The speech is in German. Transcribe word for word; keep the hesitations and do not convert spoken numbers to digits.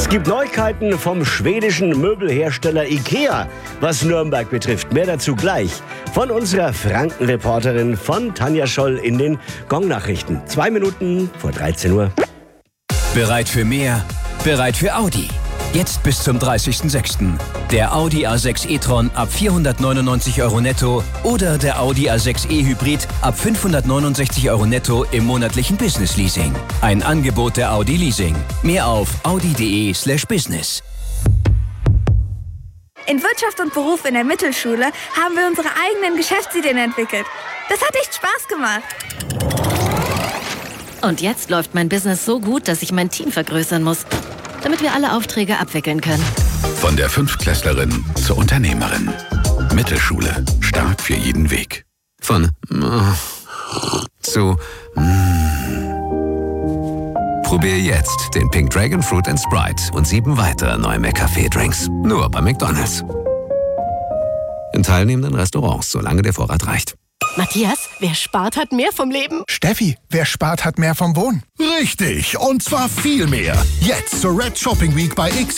gibt Neuigkeiten vom schwedischen Möbelhersteller Ikea, was Nürnberg betrifft. Mehr dazu gleich von unserer Franken-Reporterin von Tanja Scholl in den Gong-Nachrichten. Zwei Minuten vor dreizehn Uhr. Bereit für mehr? Bereit für Audi. Jetzt bis zum dreißigsten sechsten Der Audi A sechs e-tron ab vierhundertneunundneunzig Euro netto oder der Audi A sechs e-Hybrid ab fünfhundertneunundsechzig Euro netto im monatlichen Business-Leasing. Ein Angebot der Audi Leasing. Mehr auf audi.de slash business. In Wirtschaft und Beruf in der Mittelschule haben wir unsere eigenen Geschäftsideen entwickelt. Das hat echt Spaß gemacht. Und jetzt läuft mein Business so gut, dass ich mein Team vergrößern muss, damit wir alle Aufträge abwickeln können. Von der Fünftklässlerin zur Unternehmerin. Mittelschule. Stark für jeden Weg. Von äh, zu mm. Probier jetzt den Pink Dragon Fruit and Sprite und sieben weitere neue McCafé-Drinks. Nur bei McDonald's. In teilnehmenden Restaurants, solange der Vorrat reicht. Matthias, wer spart, hat mehr vom Leben. Steffi, wer spart, hat mehr vom Wohnen. Richtig, und zwar viel mehr. Jetzt zur Red Shopping Week bei X